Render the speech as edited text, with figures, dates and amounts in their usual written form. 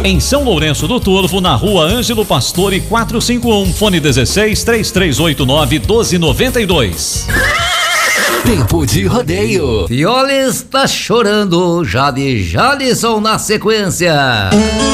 Em São Lourenço do Turvo, na rua Ângelo Pastore 451, fone 16-3389-1292. Tempo de rodeio. Fioles tá chorando, Jade Jalisson na sequência.